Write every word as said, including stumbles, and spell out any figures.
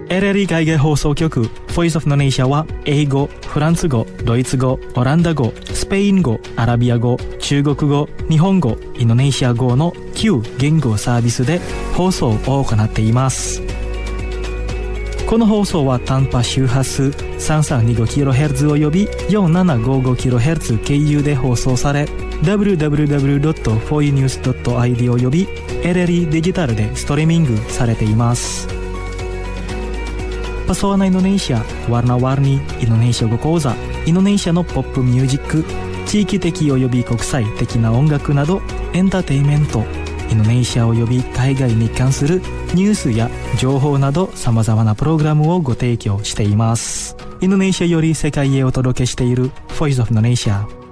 エルエルイー 海外放送局 Voice of Indonesia は英語、フランス語、ドイツ語、オランダ語、スペイン語、アラビア語、中国語、日本語、インドネシア語のきゅう言語サービスで放送を行っています。この放送は短波周波数 さんさんにごキロヘルツ および よんななごごキロヘルツ 経由で放送され ダブリューダブリューダブリュードットフォーユーニュースドットアイディー および エルエルイー デジタルでストリーミングされています。Pesona Indonesia, Warna-warni Indonesia語講座、インドネシアのポップミュージック、地域的および国際的な音楽などエンターテインメント、インドネシアおよび海外に関するニュースや情報など様々なプログラムをご提供しています。インドネシアより世界へお届けしている Voice of Indonesia。